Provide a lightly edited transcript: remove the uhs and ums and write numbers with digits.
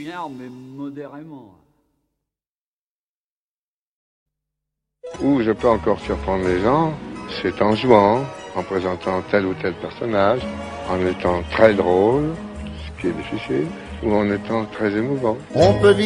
m'énerve, mais modérément. Où je peux encore surprendre les gens, c'est en jouant, en présentant tel ou tel personnage, en étant très drôle, ce qui est difficile, ou en étant très émouvant. On peut